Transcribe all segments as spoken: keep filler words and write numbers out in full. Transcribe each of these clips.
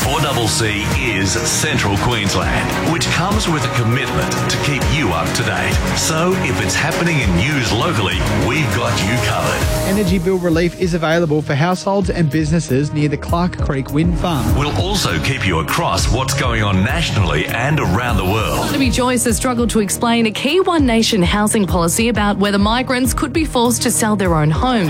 four C C is Central Queensland, which comes with a commitment to keep you up to date. So if it's happening in news locally, we've got you covered. Energy bill relief is available for households and businesses near the Clark Creek Wind Farm. We'll also keep you across what's going on nationally and around the world. Barnaby Joyce has struggled to explain a key One Nation housing policy about whether migrants could be forced to sell their own homes.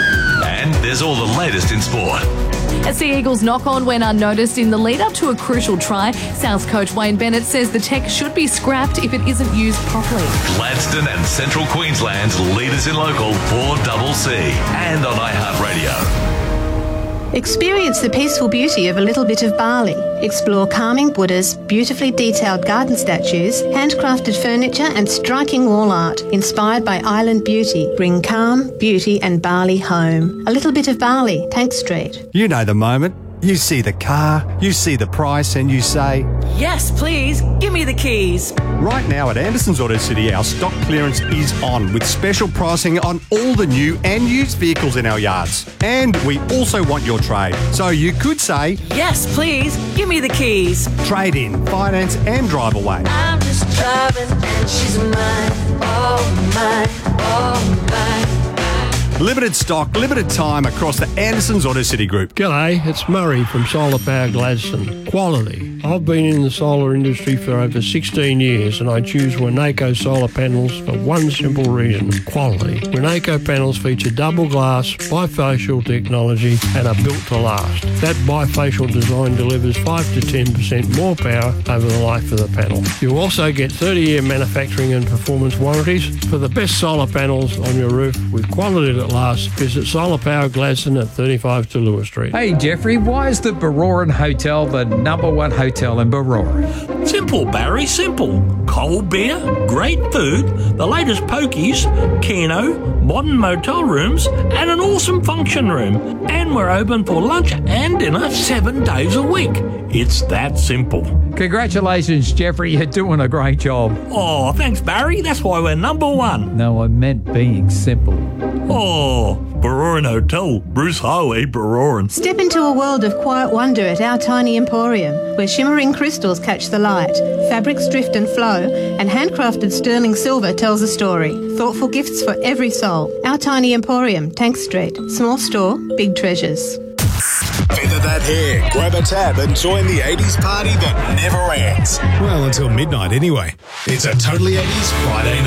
And there's all the latest in sport. As the Eagles knock on went unnoticed in the lead-up to a crucial try, South coach Wayne Bennett says the tech should be scrapped if it isn't used properly. Gladstone and Central Queensland's leaders in local four C C and on iHeartRadio. Experience the peaceful beauty of a little bit of Bali. Explore calming Buddhas, beautifully detailed garden statues, handcrafted furniture and striking wall art inspired by island beauty. Bring calm, beauty and Bali home. A little bit of Bali, Tank Street. You know the moment. You see the car, you see the price and you say, yes, please, give me the keys. Right now at Anderson's Auto City, our stock clearance is on with special pricing on all the new and used vehicles in our yards. And we also want your trade. So you could say, yes, please, give me the keys. Trade in, finance and drive away. I'm just driving and she's mine, oh mine, oh mine. Limited stock, limited time across the Anderson's Auto City Group. G'day, it's Murray from Solar Power Gladstone. Quality. I've been in the solar industry for over sixteen years and I choose Winnaco solar panels for one simple reason, quality. Winnaco panels feature double glass, bifacial technology and are built to last. That bifacial design delivers five to ten percent more power over the life of the panel. You also get thirty year manufacturing and performance warranties. For the best solar panels on your roof with quality that lasts, visit Solar Power Gladstone at thirty-five to Lewis Street. Hey Jeffrey, why is the Baroran Hotel the number one hotel in Baroran? Simple, Barry, simple. Cold beer, great food, the latest pokies, Keno, modern motel rooms, and an awesome function room. And we're open for lunch and dinner seven days a week. It's that simple. Congratulations, Jeffrey. You're doing a great job. Oh, thanks, Barry. That's why we're number one. No, I meant being simple. Oh, Baroran Hotel, Bruce Highway, Baroran. Step into a world of quiet wonder at our tiny emporium, where shimmering crystals catch the light, fabrics drift and flow, and handcrafted sterling silver tells a story. Thoughtful gifts for every soul. Our tiny emporium, Tank Street. Small store, big treasures. Feather that hair, grab a tab and join the eighties party that never ends. Well, until midnight anyway. It's a Totally eighties Friday night.